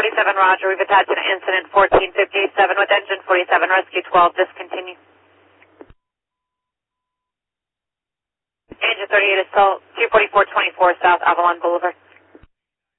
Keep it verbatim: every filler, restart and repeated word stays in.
forty-seven, roger. We've attached an incident fourteen fifty-seven with engine forty-seven, rescue twelve, discontinue. Engine thirty-eight is still two forty-four twenty-four South Avalon Boulevard.